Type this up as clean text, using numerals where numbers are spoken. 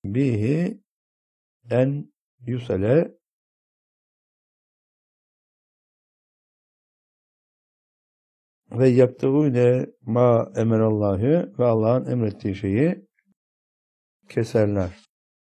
bihi en yusale ve yaptığune ma emenallahü ve Allah'ın emrettiği şeyi keserler.